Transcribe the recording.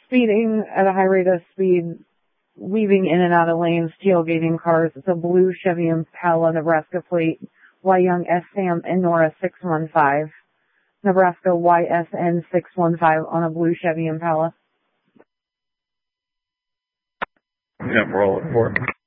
speeding at a high rate of speed, weaving in and out of lanes, tailgating cars. It's a blue Chevy Impala, Nebraska plate, Y Young S Sam and Nora 615. Nebraska YSN 615 on a blue Chevy Impala. Yep, roll it for it.